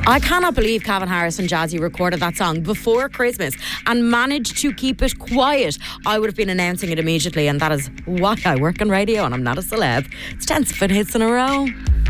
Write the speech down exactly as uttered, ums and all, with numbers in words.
I cannot believe Calvin Harris and Jazzy recorded that song before Christmas and managed to keep it quiet. I would have been announcing it immediately, and that is why I work on radio and I'm not a celeb. It's ten hits in a row.